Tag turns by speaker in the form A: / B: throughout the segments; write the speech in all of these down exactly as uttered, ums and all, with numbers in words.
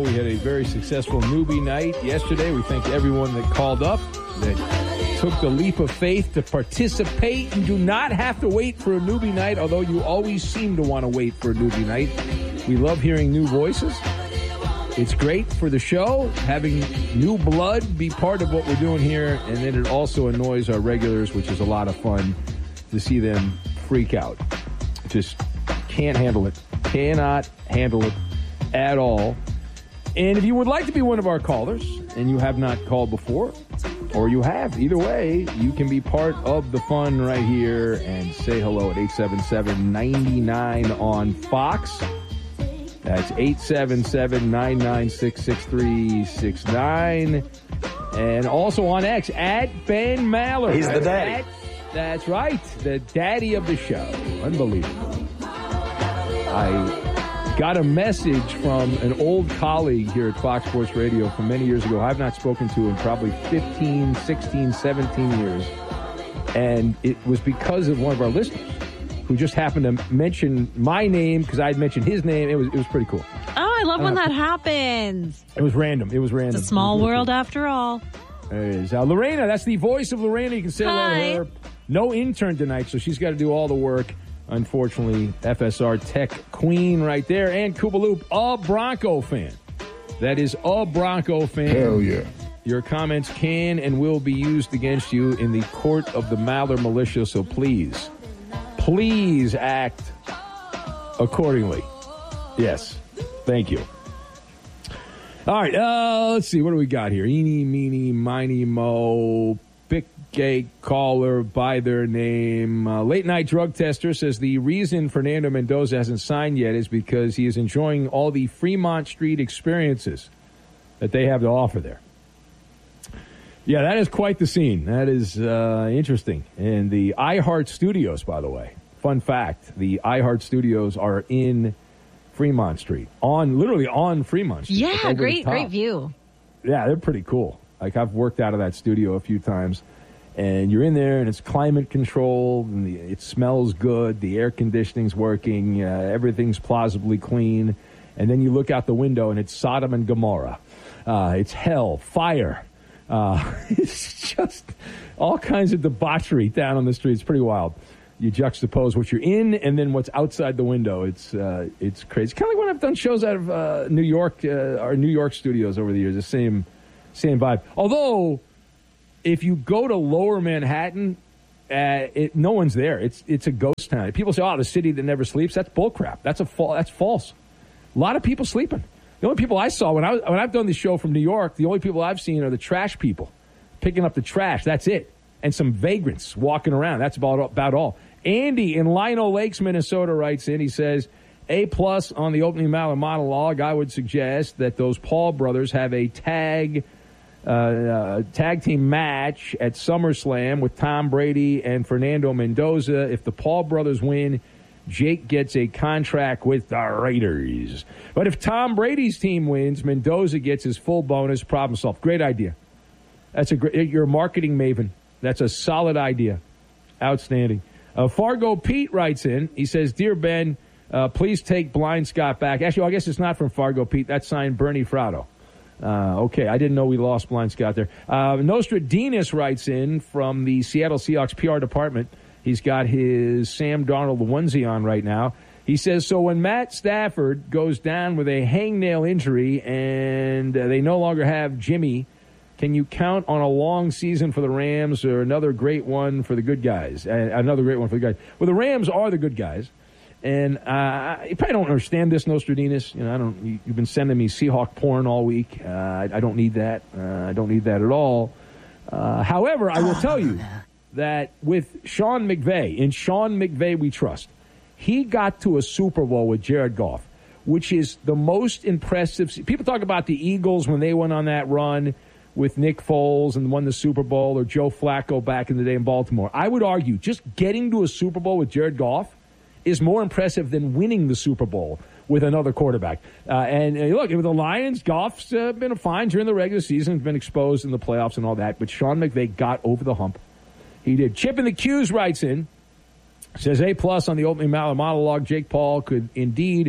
A: We had a very successful newbie night yesterday. We thank everyone that called up, that took the leap of faith to participate. You do not have to wait for a newbie night, although you always seem to want to wait for a newbie night. We love hearing new voices. It's great for the show, having new blood be part of what we're doing here, and then it also annoys our regulars, which is a lot of fun to see them freak out. Just can't handle it. Cannot handle it at all. And if you would like to be one of our callers and you have not called before, or you have, either way, you can be part of the fun right here and say hello at eight seven seven, nine nine on Fox. That's eight seven seven, nine nine six, six three six nine. And also on X, at Ben Maller.
B: He's the daddy.
A: At, that's right, the daddy of the show. Unbelievable. I got a message from an old colleague here at Fox Sports Radio from many years ago. I've not spoken to in probably fifteen, sixteen, seventeen years. And it was because of one of our listeners who just happened to mention my name because I had mentioned his name. It was it was pretty cool.
C: Oh, I love
A: uh,
C: when that happens.
A: It was random. It was random.
C: It's a small world cool. after all.
A: There it is. Uh, Lorena, that's the voice of Lorena. You can say hello to her. No intern tonight, so she's got to do all the work. Unfortunately, F S R Tech Queen right there. And Koopaloop, a Bronco fan. That is a Bronco fan.
D: Hell yeah.
A: Your comments can and will be used against you in the court of the Maller Militia, so please, please act accordingly. Yes. Thank you. All right, uh, let's see. What do we got here? Eeny, meeny, miny, mo. Pick a caller by their name. Uh, late night drug tester says the reason Fernando Mendoza hasn't signed yet is because he is enjoying all the Fremont Street experiences that they have to offer there. Yeah, that is quite the scene. That is uh, interesting. And the iHeart Studios, by the way, fun fact, the iHeart Studios are in Fremont Street, on literally on Fremont Street.
C: Yeah, great, great view.
A: Yeah, they're pretty cool. Like, I've worked out of that studio a few times, and you're in there, and it's climate controlled, and the, it smells good, the air conditioning's working, uh, everything's plausibly clean, and then you look out the window, and it's Sodom and Gomorrah. Uh, it's hell, fire. Uh, it's just all kinds of debauchery down on the street. It's pretty wild. You juxtapose what you're in and then what's outside the window. It's uh, it's crazy. Kind of like when I've done shows out of uh, New York, uh, our New York studios over the years, the same Same vibe. Although, if you go to Lower Manhattan, uh, it, no one's there. It's it's a ghost town. People say, "Oh, the city that never sleeps." That's bullcrap. That's a fa- That's false. A lot of people sleeping. The only people I saw when I when I've done this show from New York, the only people I've seen are the trash people picking up the trash. That's it, and some vagrants walking around. That's about about all. Andy in Lino Lakes, Minnesota, writes in. He says, A plus on the opening Maller monologue. I would suggest that those Paul brothers have a tag. Uh, uh, tag team match at SummerSlam with Tom Brady and Fernando Mendoza. If the Paul brothers win, Jake gets a contract with the Raiders. But if Tom Brady's team wins, Mendoza gets his full bonus. Problem solved. Great idea. That's a great. You're a marketing maven. That's a solid idea. Outstanding. Uh, Fargo Pete writes in. He says, "Dear Ben, uh, please take Blind Scott back." Actually, I guess it's not from Fargo Pete. That's signed Bernie Fraudo. Uh, okay, I didn't know we lost Blind Scott there. Uh, Nostradamus writes in from the Seattle Seahawks P R department. He's got his Sam Darnold onesie on right now. He says, so when Matt Stafford goes down with a hangnail injury and uh, they no longer have Jimmy, can you count on a long season for the Rams or another great one for the good guys? Uh, another great one for the guys. Well, the Rams are the good guys. And uh, you probably don't understand this, Nostradamus. You know, I don't. You, you've been sending me Seahawk porn all week. Uh, I, I don't need that. Uh, I don't need that at all. Uh, however, I will tell you that with Sean McVay, in Sean McVay we trust, he got to a Super Bowl with Jared Goff, which is the most impressive. People talk about the Eagles when they went on that run with Nick Foles and won the Super Bowl, or Joe Flacco back in the day in Baltimore. I would argue just getting to a Super Bowl with Jared Goff is more impressive than winning the Super Bowl with another quarterback. Uh, and uh, look, with the Lions, Goff's uh, been fine during the regular season, been exposed in the playoffs and all that, but Sean McVay got over the hump. He did. Chip in the Q's writes in, says, A plus on the opening monologue. Jake Paul could indeed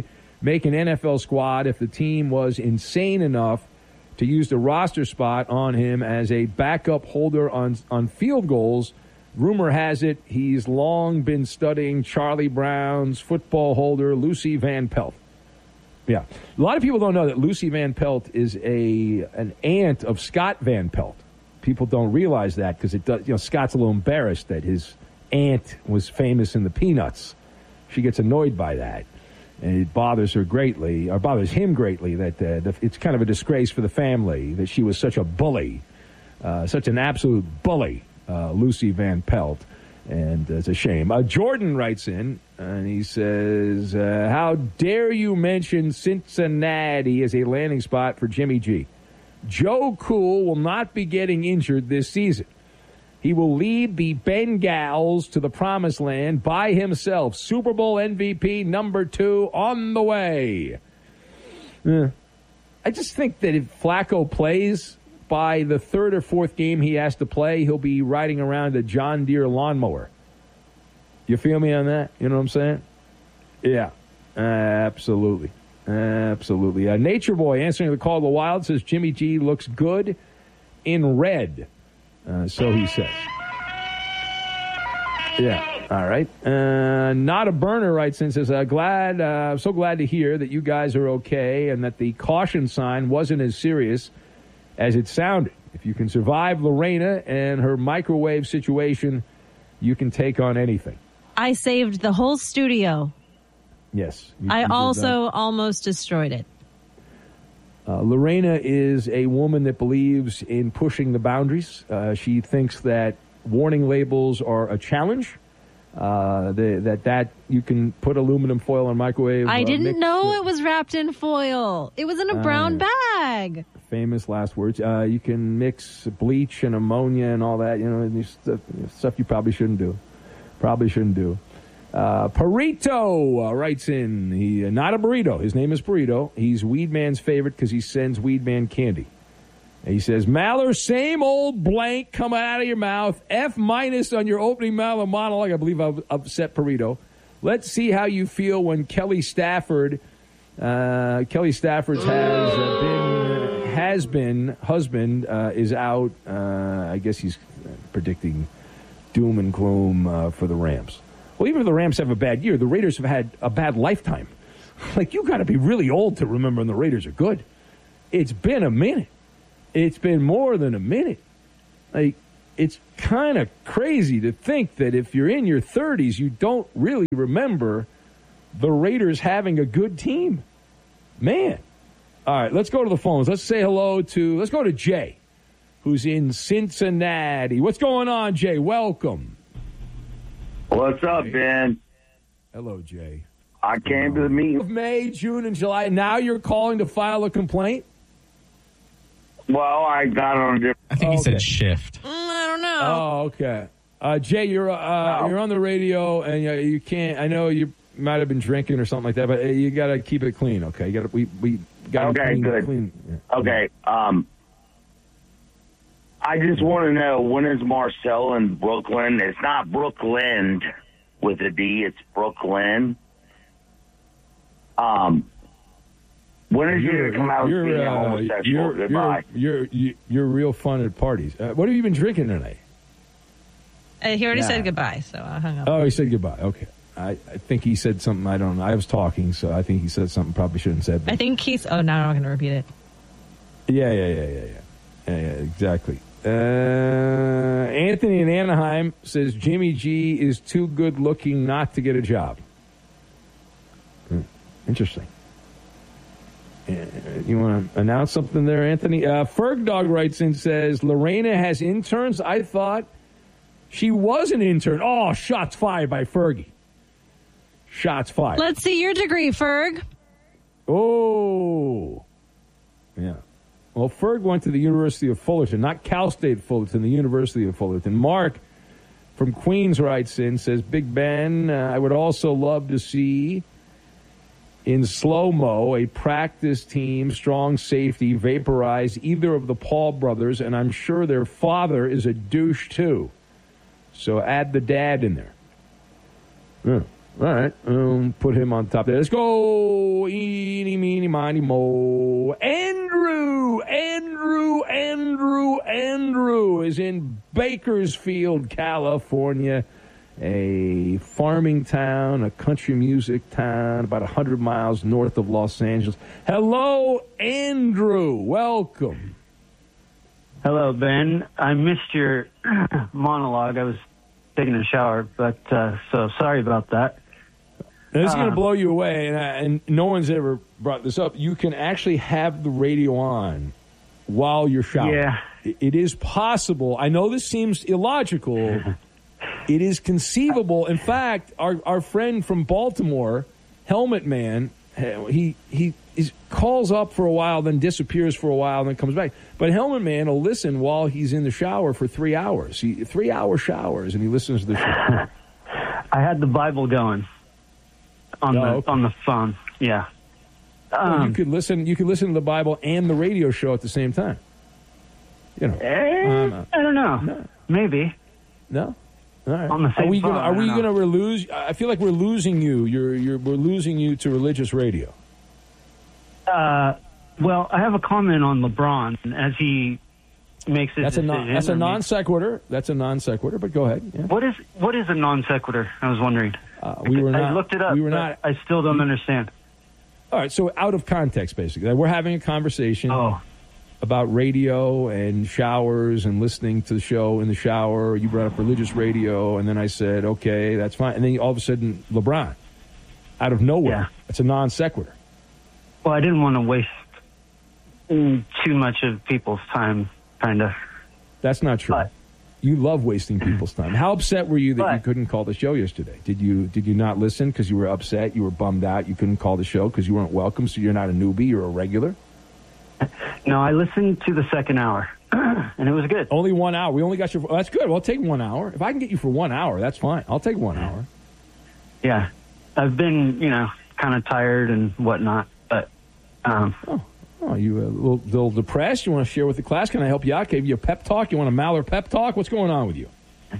A: make an N F L squad if the team was insane enough to use the roster spot on him as a backup holder on, on field goals. Rumor has it he's long been studying Charlie Brown's football holder, Lucy Van Pelt. Yeah. A lot of people don't know that Lucy Van Pelt is a an aunt of Scott Van Pelt. People don't realize that because it does. You know, Scott's a little embarrassed that his aunt was famous in the Peanuts. She gets annoyed by that, and it bothers her greatly, or bothers him greatly, that uh, the, it's kind of a disgrace for the family that she was such a bully, uh, such an absolute bully, uh, Lucy Van Pelt, and uh, it's a shame. Uh, Jordan writes in, and he says, uh, how dare you mention Cincinnati as a landing spot for Jimmy G? Joe Cool will not be getting injured this season. He will lead the Bengals to the promised land by himself. Super Bowl M V P number two on the way. Uh, I just think that if Flacco plays, by the third or fourth game he has to play, he'll be riding around a John Deere lawnmower. You feel me on that? You know what I'm saying? Yeah, uh, absolutely. Absolutely. Uh, Nature Boy answering the call of the Wild says Jimmy G looks good in red. Uh, so he says. Yeah. All right. Uh, Not a Burner writes in and says, uh, glad, uh, I'm so glad to hear that you guys are okay and that the caution sign wasn't as serious as it sounded. If you can survive Lorena and her microwave situation, you can take on anything.
C: I saved the whole studio.
A: Yes. You,
C: I
A: you
C: also almost destroyed it.
A: Uh, Lorena is a woman that believes in pushing the boundaries. Uh, she thinks that warning labels are a challenge. Uh, the, that that you can put aluminum foil in microwave.
C: I
A: uh,
C: didn't
A: mix,
C: know
A: uh,
C: it was wrapped in foil. It was in a brown
A: uh,
C: bag.
A: Famous last words. Uh, you can mix bleach and ammonia and all that. You know, and stuff, stuff you probably shouldn't do. Probably shouldn't do. Uh, Burrito uh, writes in, he uh, not a burrito. His name is Burrito. He's Weedman's favorite because he sends Weedman candy. And he says, Maller, same old blank coming out of your mouth. F minus on your opening Maller monologue. I believe I've upset Burrito. Let's see how you feel when Kelly Stafford, uh, Kelly Stafford's has uh, been, uh, has been, husband uh, is out. Uh, I guess he's predicting doom and gloom uh, for the Rams. Well, even if the Rams have a bad year, the Raiders have had a bad lifetime. Like, you got to be really old to remember when the Raiders are good. It's been a minute. It's been more than a minute. Like, it's kind of crazy to think that if you're in your thirties, you don't really remember the Raiders having a good team. Man. All right, let's go to the phones. Let's say hello to, let's go to Jay, who's in Cincinnati. What's going on, Jay? Welcome.
B: What's up, Ben?
A: Hello, Jay.
B: I came to the meeting.
A: Of May, June, and July. Now you're calling to file a complaint?
B: Well, I got on a different.
D: I think
A: okay.
D: he said shift.
C: Mm, I don't know.
A: Oh, okay. Uh, Jay, you're uh,
B: No.
A: you're on the radio, and uh, you can't. I know you might have been drinking or something like that, but uh, you got to keep it clean, okay? You got to we we got
B: Okay,
A: clean,
B: good.
A: Clean. Yeah.
B: Okay. Um, I just want to know, when is Marcel in Brooklyn? It's not Brooklyn with a D. It's Brooklyn. Um, when is he going to come out as being
A: uh,
B: homosexual?
A: you're,
B: Goodbye.
A: You're, you're you're real fun at parties. Uh, what have you been drinking tonight?
C: Uh, he already
A: Nah.
C: said goodbye, so I hung up.
A: Oh, he said goodbye. Okay. I, I think he said something. I don't know. I was talking, so I think he said something probably shouldn't have said.
C: I think he's. Oh, now I'm not going to repeat it.
A: Yeah, yeah, yeah, yeah, yeah. Yeah, yeah, exactly. Uh, Anthony in Anaheim says Jimmy G is too good looking not to get a job. Hmm. Interesting. Uh, you want to announce something there, Anthony? Uh, Ferg Dog writes in, says Lorena has interns. I thought she was an intern. Oh, shots fired by Fergie. Shots fired.
C: Let's see your degree, Ferg.
A: Oh. Yeah. Well, Ferg went to the University of Fullerton, not Cal State Fullerton, the University of Fullerton. Mark from Queens writes in, says, Big Ben, uh, I would also love to see in slow-mo a practice team, strong safety, vaporize either of the Paul brothers, and I'm sure their father is a douche, too. So add the dad in there. Yeah. All right. Um, put him on top there. Let's go. Eeny, meeny, miny, mo. Andrew, Andrew, Andrew, Andrew is in Bakersfield, California, a farming town, a country music town about one hundred miles north of Los Angeles. Hello, Andrew. Welcome.
D: Hello, Ben. I missed your monologue. I was taking a shower, but uh, so sorry about that.
A: Now, this is going
D: Uh,
A: to blow you away, and, I, and no one's ever brought this up. You can actually have the radio on while you're showering.
D: Yeah.
A: It, it is possible. I know this seems illogical. It is conceivable. In fact, our, our friend from Baltimore, Helmet Man, he he is, calls up for a while, then disappears for a while, then comes back. But Helmet Man will listen while he's in the shower for three hours. He, three-hour showers, and he listens to the show.
D: I had the Bible going on
A: Oh,
D: the
A: okay.
D: on the phone. Yeah.
A: Well,
D: Um,
A: you could listen. You could listen to the Bible and the radio show at the same time. You know,
D: eh,
A: um,
D: I don't know.
A: no.
D: Maybe.
A: no. All right.
D: On the same
A: are we gonna?
D: phone,
A: Are
D: I
A: we
D: don't
A: gonna
D: know.
A: lose? I feel like we're losing you. You're. You're. We're losing you to religious radio.
D: Uh, well, I have a comment on LeBron as he makes his
A: That's a
D: decision.
A: non. That's a
D: I mean,
A: non sequitur. That's a non sequitur. But go ahead. Yeah.
D: What is what is a non sequitur? I was wondering.
A: Uh, we were not.
D: I looked it up.
A: We were
D: but
A: not.
D: I still don't understand.
A: All right. So out of context, basically, we're having a conversation
D: Oh,
A: about radio and showers and listening to the show in the shower. You brought up religious radio, and then I said, okay, that's fine. And then all of a sudden, LeBron, out of nowhere.
D: Yeah.
A: It's a non sequitur.
D: well, I didn't want to waste mm, too much of people's time, kind of.
A: That's not true.
D: But-
A: You love wasting people's time. How upset were you that you
D: But-
A: couldn't call the show yesterday? Did you did you not listen because you were upset? You were bummed out. You couldn't call the show because you weren't welcome. So you're not a newbie. You're a regular.
D: No, I listened to the second hour, and it was good.
A: Only one hour. We only got you. For, oh, that's good. Well, I'll take one hour. If I can get you for one hour, that's fine. I'll take one hour.
D: Yeah, I've been, you know, kind of tired and whatnot, but um,
A: Oh, you a little, little depressed? You want to share with the class? Can I help you out? Give you a pep talk? You want a Maller pep talk? What's going on with you?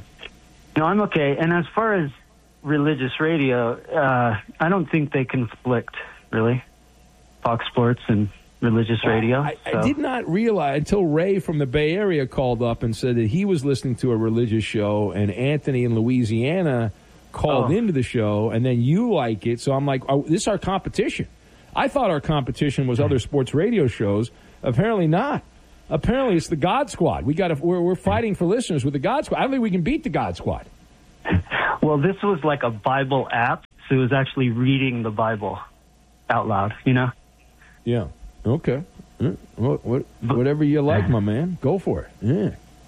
D: no, I'm okay. And as far as religious radio, uh, I don't think they conflict, really. Fox Sports and religious radio.
A: I, I
D: so.
A: did not realize until Ray from the Bay Area called up and said that he was listening to a religious show, and Anthony in Louisiana called
D: Oh.
A: into the show, and then you like it. So I'm like, oh, this is our competition. I thought our competition was other sports radio shows. Apparently not. Apparently it's the God Squad. We got to, we're, we're fighting for listeners with the God Squad. I don't think we can beat the God Squad.
D: Well, this was like a Bible app, so it was actually reading the Bible out loud, you know?
A: Yeah. Okay. Yeah. What, what, whatever you like, my man. Go for it. Yeah.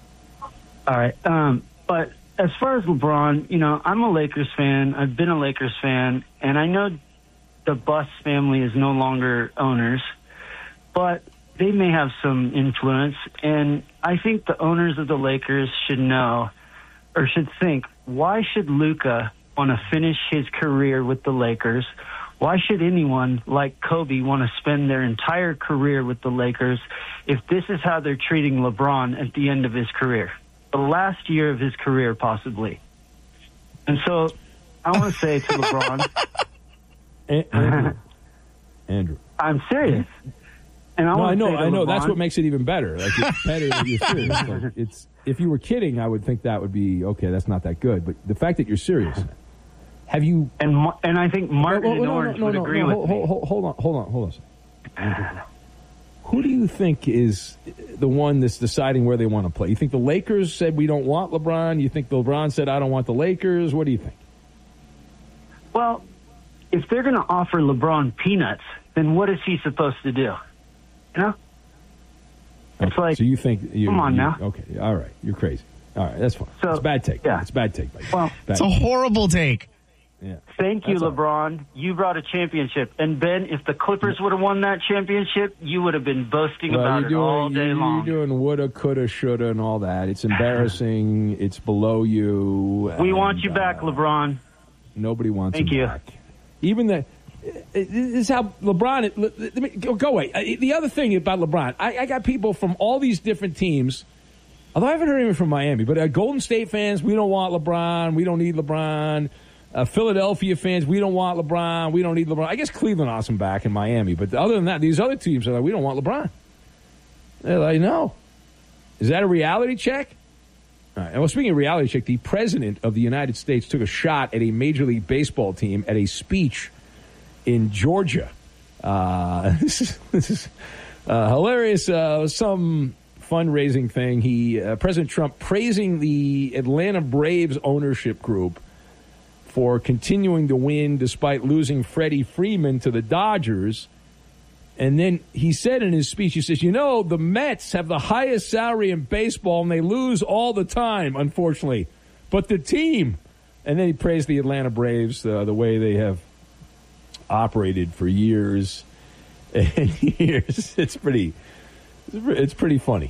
D: All right. Um, but as far as LeBron, you know, I'm a Lakers fan. I've been a Lakers fan, and I know the Buss family is no longer owners, but they may have some influence. And I think the owners of the Lakers should know or should think, why should Luka want to finish his career with the Lakers? Why should anyone like Kobe want to spend their entire career with the Lakers if this is how they're treating LeBron at the end of his career? The last year of his career, possibly. And so I want to say to LeBron,
A: A- Andrew. Andrew.
D: I'm serious. And I
A: No,
D: want
A: I
D: to
A: know,
D: say to
A: I know.
D: LeBron,
A: That's what makes it even better. Like it's better than you're serious. Like, it's if you were kidding, I would think that would be okay. That's not that good. But the fact that you're serious, have you?
D: and Mar- and I think Martin
A: Well,
D: and
A: well, no,
D: Orange
A: no, no,
D: would
A: no,
D: agree
A: no,
D: with
A: hold,
D: me.
A: hold, hold on, hold on, hold on a second. Andrew, who do you think is the one that's deciding where they want to play? You think the Lakers said we don't want LeBron? You think LeBron said I don't want the Lakers? What do you think?
D: Well, if they're going to offer LeBron peanuts, then what is he supposed to do? You know? It's
A: Okay,
D: like,
A: so you think you,
D: come on
A: you-
D: now.
A: Okay, all right, you're crazy. All right, that's fine.
D: So,
A: it's a bad take.
D: yeah.
A: It's a bad take. Buddy.
D: Well,
A: bad
E: It's a horrible take.
A: yeah.
D: thank you,
A: That's all
D: LeBron. You brought a championship. And, Ben, if the Clippers would have won that championship, you would have been boasting
A: Well,
D: about
A: you're
D: it
A: doing,
D: all day
A: you're,
D: long.
A: You're doing woulda, coulda, shoulda, and all that. It's embarrassing. It's below you.
D: we
A: and,
D: want you back,
A: uh,
D: LeBron.
A: Nobody wants
D: Thank
A: him
D: you.
A: back. Even the. This is how LeBron. Let, let me go, go away. Uh, The other thing about LeBron, I, I got people from all these different teams. Although I haven't heard anyone from Miami, but uh, Golden State fans, we don't want LeBron. We don't need LeBron. Uh, Philadelphia fans, we don't want LeBron. We don't need LeBron. I guess Cleveland wants him back in Miami. But other than that, these other teams are like, we don't want LeBron. They're like, no. Is that a reality check? All right. And well, speaking of reality check, the president of the United States took a shot at a Major League Baseball team at a speech in Georgia. Uh, this is, this is uh, hilarious. Uh, some fundraising thing. He, uh, President Trump praising the Atlanta Braves ownership group for continuing to win despite losing Freddie Freeman to the Dodgers. And then he said in his speech, he says, you know, the Mets have the highest salary in baseball, and they lose all the time, unfortunately. But the team, and then he praised the Atlanta Braves, uh, the way they have operated for years and years. It's pretty, it's pretty funny.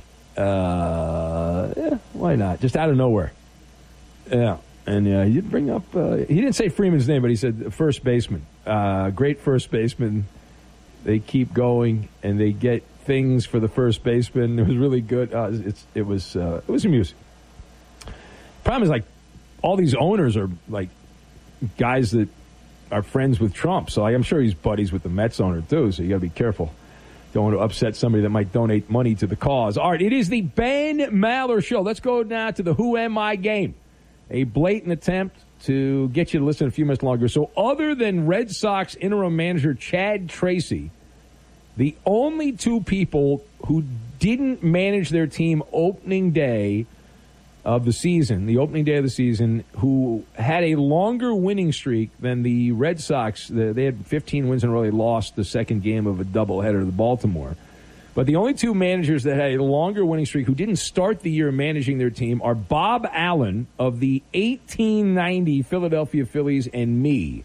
A: Uh, yeah, why not? Just out of nowhere. Yeah. And uh, he didn't bring up, uh, he didn't say Freeman's name, but he said first baseman. Uh, great first baseman. They keep going, and they get things for the first baseman. It was really good. Uh, it's, it was uh, it was amusing. Problem is, like, all these owners are, like, guys that are friends with Trump. So like, I'm sure he's buddies with the Mets owner, too, so you got to be careful. Don't want to upset somebody that might donate money to the cause. All right, it is the Ben Maller Show. Let's go now to the Who Am I game. A blatant attempt to get you to listen a few minutes longer. So other than Red Sox interim manager Chad Tracy, the only two people who didn't manage their team opening day of the season, the opening day of the season, who had a longer winning streak than the Red Sox. They had fifteen wins in a row. They lost the second game of a doubleheader to Baltimore. But the only two managers that had a longer winning streak who didn't start the year managing their team are Bob Allen of the eighteen ninety Philadelphia Phillies and me.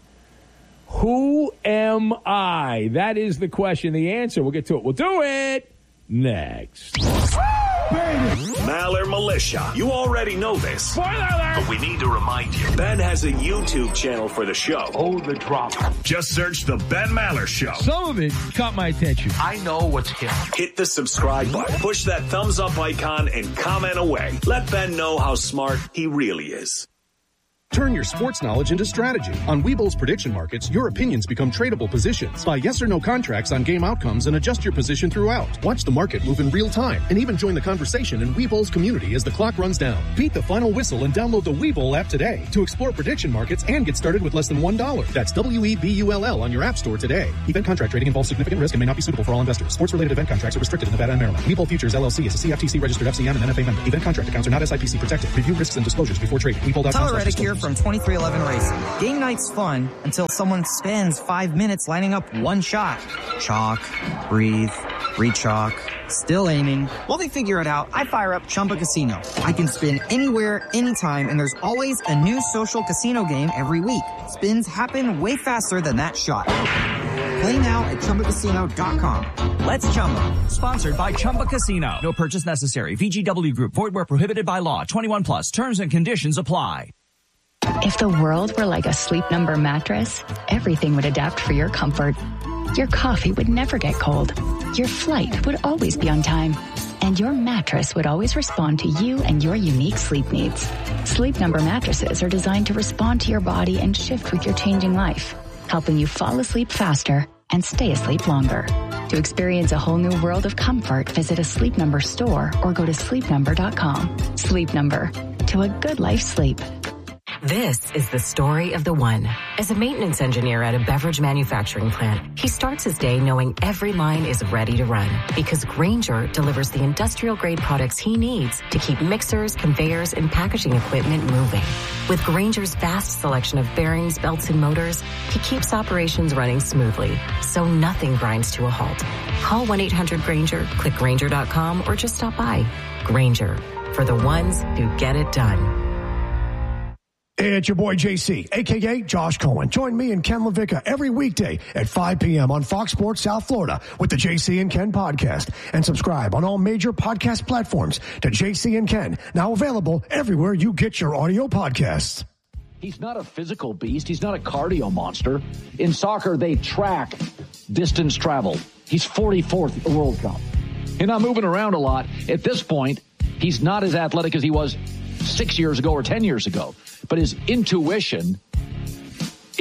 A: Who am I? That is the question. The answer, we'll get to it. We'll do it next.
E: Maller Militia. You already know this.
A: Spoiler alert!
E: But we need to remind you. Ben has a YouTube channel for the show.
B: Oh, the drop.
E: Just search The Ben Maller Show.
A: Some of it caught my attention.
B: I know what's hip.
E: Hit the subscribe button. Push that thumbs up icon and comment away. Let Ben know how smart he really is.
F: Turn your sports knowledge into strategy. On Webull's prediction markets, your opinions become tradable positions. Buy yes or no contracts on game outcomes and adjust your position throughout. Watch the market move in real time and even join the conversation in Webull's community as the clock runs down. Beat the final whistle and download the Webull app today to explore prediction markets and get started with less than one dollar. That's W E B U L L on your app store today. Event contract trading involves significant risk and may not be suitable for all investors. Sports-related event contracts are restricted in Nevada and Maryland. Webull Futures L L C is a C F T C-registered F C M and N F A member. Event contract accounts are not S I P C protected. Review risks and disclosures before trading. Webull dot com.
G: Tyler Reddick here from twenty-three eleven Racing. Game night's fun until someone spends five minutes lining up one shot. Chalk, breathe, re-chalk, still aiming. While they figure it out, I fire up Chumba Casino. I can spin anywhere, anytime, and there's always a new social casino game every week. Spins happen way faster than that shot. Play now at Chumba Casino dot com. Let's Chumba.
H: Sponsored by Chumba Casino. No purchase necessary. V G W Group. Void where prohibited by law. twenty-one plus. Terms and conditions apply.
I: If the world were like a Sleep Number mattress, everything would adapt for your comfort. Your coffee would never get cold. Your flight would always be on time. And your mattress would always respond to you and your unique sleep needs. Sleep Number mattresses are designed to respond to your body and shift with your changing life, helping you fall asleep faster and stay asleep longer. To experience a whole new world of comfort, visit a Sleep Number store or go to sleep number dot com. Sleep Number. To a good life sleep.
J: This is the story of the one. As a maintenance engineer at a beverage manufacturing plant, he starts his day knowing every line is ready to run because Grainger delivers the industrial-grade products he needs to keep mixers, conveyors, and packaging equipment moving. With Grainger's vast selection of bearings, belts, and motors, he keeps operations running smoothly, so nothing grinds to a halt. Call one eight hundred Grainger, click Grainger dot com, or just stop by. Grainger, for the ones who get it done.
K: It's your boy J C, a k a. Josh Cohen. Join me and Ken LaVicka every weekday at five p.m. on Fox Sports South Florida with the J C and Ken podcast. And subscribe on all major podcast platforms to J C and Ken, now available everywhere you get your audio podcasts.
L: He's not a physical beast. He's not a cardio monster. In soccer, they track distance traveled. He's forty-fourth at the World Cup. He's not moving around a lot. At this point, he's not as athletic as he was six years ago or ten years ago. But his intuition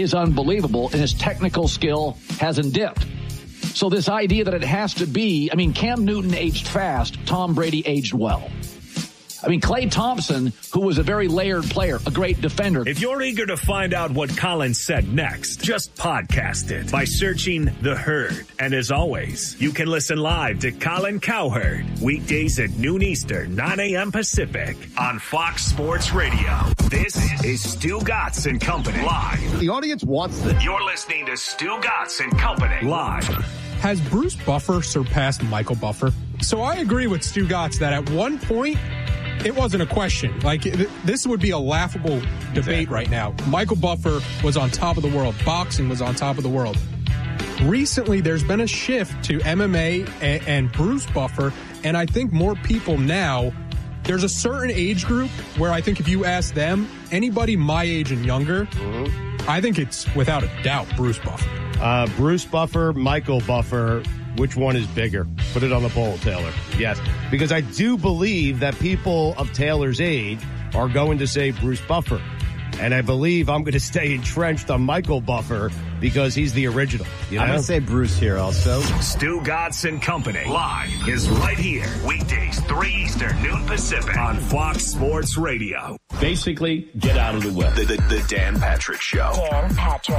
L: is unbelievable, and his technical skill hasn't dipped. So this idea that it has to be, I mean, Cam Newton aged fast, Tom Brady aged well. I mean, Klay Thompson, who was a very layered player, a great defender.
E: If you're eager to find out what Colin said next, just podcast it by searching The Herd. And as always, you can listen live to Colin Cowherd weekdays at noon Eastern, nine a.m. Pacific on Fox Sports Radio. This is Stu Gatz and Company live.
M: The audience wants this.
E: You're listening to Stu Gatz and Company live.
N: Has Bruce Buffer surpassed Michael Buffer? So I agree with Stu Gatz that at one point, it wasn't a question. Like, this would be a laughable debate right now. Michael Buffer was on top of the world. Boxing was on top of the world. Recently, there's been a shift to M M A and, and Bruce Buffer, and I think more people now, there's a certain age group where I think if you ask them, anybody my age and younger, mm-hmm. I think it's without a doubt Bruce Buffer.
M: Uh, Bruce Buffer, Michael Buffer. Which one is bigger? Put it on the poll, Taylor. Yes, because I do believe that people of Taylor's age are going to say Bruce Buffer. And I believe I'm going to stay entrenched on Michael Buffer because he's the original. You know?
O: I'm going to say Bruce here also.
E: Stu Gatz and Company live is right here. Weekdays, three Eastern, noon Pacific on Fox Sports Radio.
P: Basically, get out of the way.
E: The, the, the Dan Patrick Show.
Q: Dan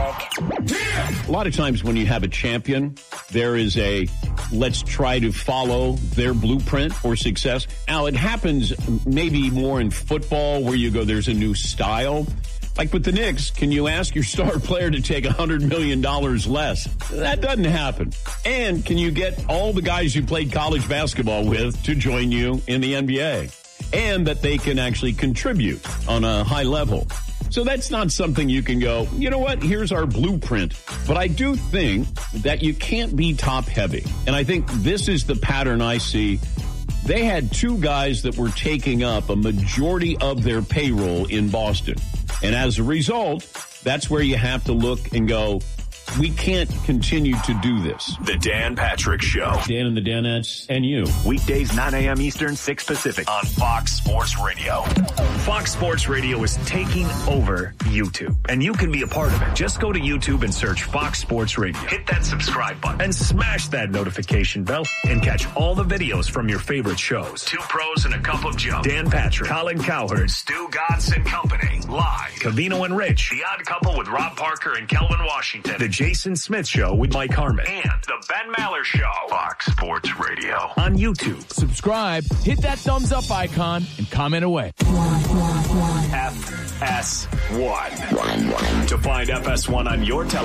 Q: Patrick.
P: A lot of times when you have a champion, there is a let's try to follow their blueprint for success. Now, it happens maybe more in football where you go, there's a new style. Like with the Knicks, can you ask your star player to take one hundred million dollars less? That doesn't happen. And can you get all the guys you played college basketball with to join you in the N B A? And that they can actually contribute on a high level. So that's not something you can go, you know what, here's our blueprint. But I do think that you can't be top heavy. And I think this is the pattern I see. They had two guys that were taking up a majority of their payroll in Boston. And as a result, that's where you have to look and go, we can't continue to do this.
E: The Dan Patrick Show.
P: Dan and the Danettes and you.
E: Weekdays, nine a.m. Eastern, six Pacific on Fox Sports Radio. Fox Sports Radio is taking over YouTube, and you can be a part of it. Just go to YouTube and search Fox Sports Radio. Hit that subscribe button and smash that notification bell and catch all the videos from your favorite shows. Two pros and a cup of Joe. Dan Patrick, Colin Cowherd, Stu Gatz and Company. Live. Covino and Rich. The Odd Couple with Rob Parker and Kelvin Washington. The Jason Smith Show with Mike Harmon. And the Ben Maller Show. Fox Sports Radio. On YouTube.
R: Subscribe, hit that thumbs up icon, and comment away.
E: F S one. To find F S one on your television.